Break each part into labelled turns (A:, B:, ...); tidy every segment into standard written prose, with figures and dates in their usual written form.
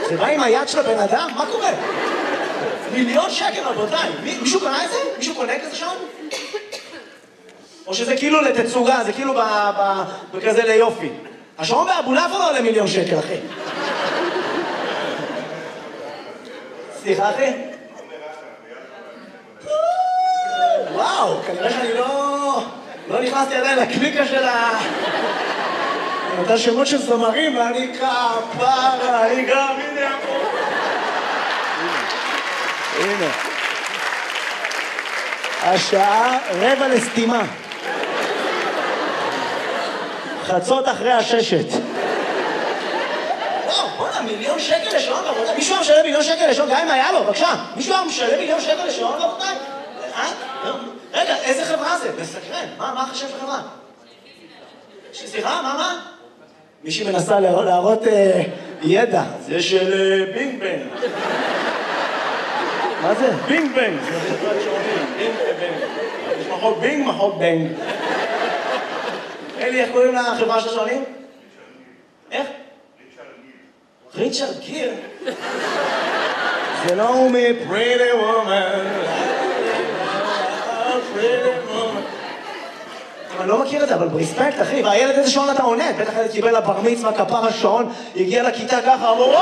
A: זה בא עם היד של הבן אדם? מה קורה? 1,000,000 שקל, רבותיי. מישהו קונה את זה? מישהו קונה כזה שעון? או שזה כאילו לתצוגה, זה כאילו בכזה ליופי. השעון באבולעפיה לא עולה 1,000,000 שקל, אחי. סליחה, אחי? וואו, כנראה שאני לא נכנסתי עדיין לקליקה של אותה שמות של זמרים, ואני כפרה, אני גם, הנה פה. הנה. השעה 5:45. חצות אחרי הששת. וואו, בוא'נה, 1,000,000 שקל לשעון, רבותיי. מישהו היה משלם 1,000,000 שקל לשעון, גם אם היה לו, בבקשה. מישהו היה משלם 1,000,000 שקל לשעון, רבותיי? רגע, איזה חברה זה? מסקרן. מה החשב של חברה? סליחה, מה? מישהי מנסה להראות ידע. זה של בינג בנג. מה זה? בינג בנג. זה חברת שעונים. בינג בנג. יש מחוק בינג, מחוק בנג. אלי, איך קוראים לחברה של השעונים? איך? ריצ'רד גיר. זה לא הוא מפריטי וומן. אני לא מכיר את זה, אבל ברספקט, אחי, והילד איזה שעון אתה עונד, בטח ילד קיבל לבר מצווה, כפר השעון, הגיע לכיתה ככה, אמרו,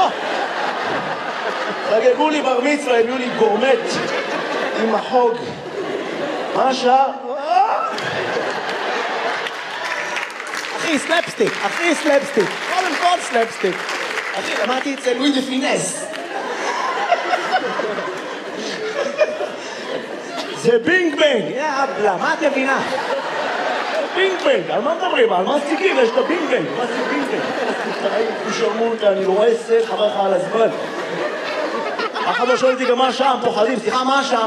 A: חגגו לי בר מצווה, הביאו לי גורמט עם החוג. מה השעה? אחי, סלפסטיק, קודם כל סלפסטיק. אחי, למדתי אצל לואי דה פינס. זה בינג בנג, יאבלה, מה את מבינה? בינג בנג, על מה מדברים? על מה סטיקים? יש את הבינג בנג. מה זה בינג בנג? תשלמו אותה, אני לא רואה סט, חבר לך על הזמן. אחד לא שואל אותי גם מה השם, פוחדים, סליחה, מה השם?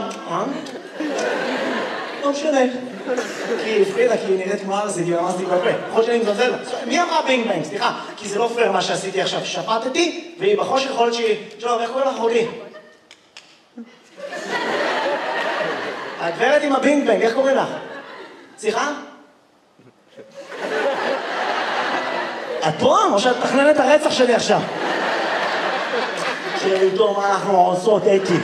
A: לא משנה. כי הפרידה, כי היא נראית כמו ארזית, היא ממש בפה. יכול שאני מזלזל. מי אמרה בינג בנג? סליחה, כי זה לא פייר מה שעשיתי עכשיו. שפטתי, והיא בחושך יכול להיות שהיא... שלום, איך קוראים לך אחותי? הגברת עם הבינג בנג, איך קוראים לך? סליחה? את פה? או שאת מתכננת את הרצח שלי עכשיו? שאיתו מה אנחנו עושות, אתי.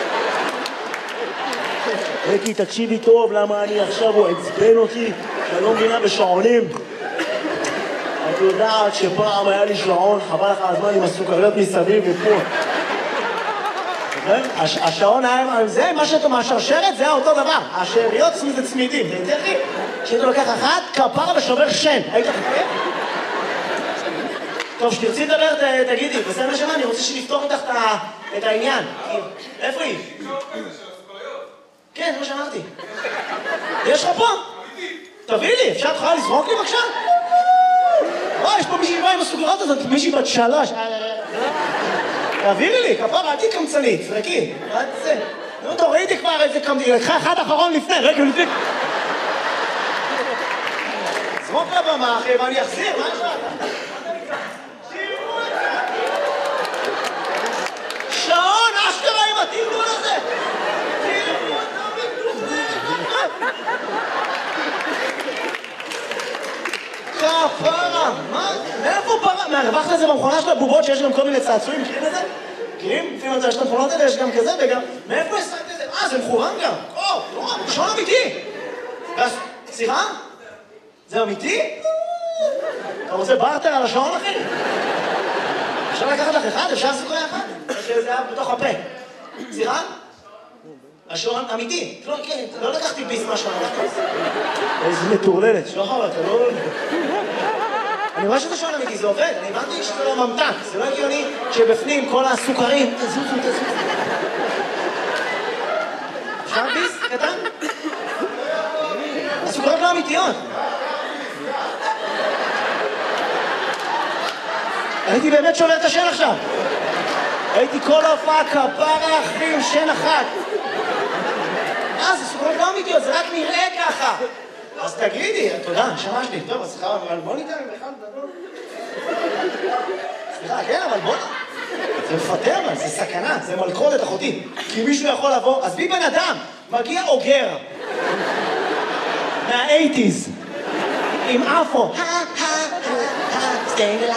A: אתי, תקשיבי טוב, למה אני עכשיו הוא עצבן אותי, שאני לא מבינה בשעונים. את יודעת שפעם היה לי שעון, חבל לך הזמן עם הסוכריות מסביב ופה. השעון היה, זה מה שאתה מהשרשרת, זה היה אותו דבר. השאריות זה צמידים, זה יותר לי. כשאתה לוקח אחת, כפרה ושובר שן. היית חכה? טוב, שתרצי לדבר, תגידי. בסדר שמה, אני רוצה שנפתור איתך את העניין. איפה היא? כן, זה מה שאמרתי. יש לך פה? תביא לי, אפשר תוכל לזרוק לי בבקשה? יש פה מישהי באה עם הסוכריות הזאת, מישהי בת 3. תעבירי לי, כפרה, עדי קמצנית, זרקי. נו, טוב, ראיתי כבר איזה קמצנית, לקחה אחד אחרון לפני, רגע לפני. זרוק לבמה, אחי, ואני אחזיר, מה יש לך? שעון, אשכרה עם התמלול הזה! כפרה, מה? מאיפה פרה? מהרווחת לזה במכונה של הבובות שיש גם כל מיני צעצועים, מכירים את זה? מכירים? לפעמים יש את המכונות האלה, יש גם כזה וגם... מאיפה השגת את זה? זה מכוון גם. שעון אמיתי! סליחה? זה אמיתי? אתה רוצה בארטר על השעון, אחי? אפשר לקחת לך אחד? אפשר לעשות לך אחד? שזה היה בתוך הפה. סליחה? השעון אמיתי. כן, לא לקחתי ביס מהשעון. איזה מטורללת. שוחר, אתה לא... אני רואה שזה שעון אמיתי, זה עובד. אני הבנתי שזה לא ממתק. זה לא הגיוני שבפנים כל הסוכרים... תזוזו. אפשר ביס? קטן? הסוכרות לא אמיתיות. הייתי באמת שובר את השן עכשיו. הייתי כל ההופעה כפרה אחי עם שן אחת. זה סוכרות לא אמיתיות, זה רק נראה ככה. אז תגידי, תודה, נשמה שלי. טוב, אז סליחה, אבל בוא ניתן בכלל גדול. סליחה, כן, אבל בוא... זה מפטר, אבל זה סכנה, זה מלכודת אחותי. כי מישהו יכול לבוא, אז בי בן אדם, מגיע אוגר. מה-80s. עם אפו.